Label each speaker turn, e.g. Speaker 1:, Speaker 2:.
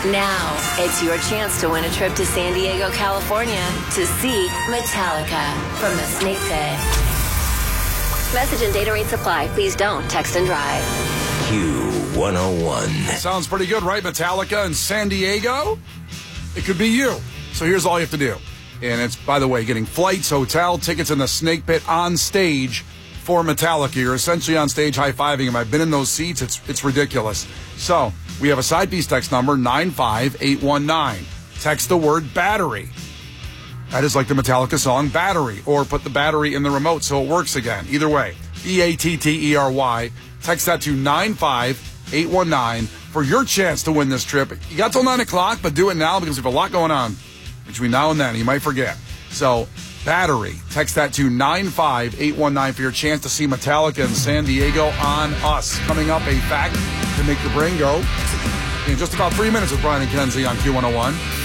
Speaker 1: Now, it's your chance to win a trip to San Diego, California to see Metallica from the Snake Pit. Message and data rates apply. Please don't text and drive.
Speaker 2: Q101.
Speaker 3: Sounds pretty good, right? Metallica in San Diego? It could be you. So here's all you have to do. And it's, by the way, getting flights, hotel, tickets in the Snake Pit on stage for Metallica. You're essentially on stage high-fiving him. I've been in those seats. It's ridiculous. So we have a side piece text number, 95819. Text the word battery. That is like the Metallica song, Battery. Or put the battery in the remote so it works again. Either way, BATTERY. Text that to 95819 for your chance to win this trip. You got till 9 o'clock, but do it now because we have a lot going on between now and then. You might forget. So, battery. Text that to 95819 for your chance to see Metallica in San Diego on us. Coming up, a fact to make your brain go in just about 3 minutes with Brian and Kenzie on Q101.